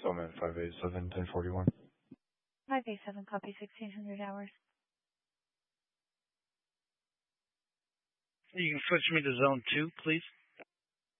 Summit 587 1041. 587, copy 1600 hours. You can switch me to zone 2, please.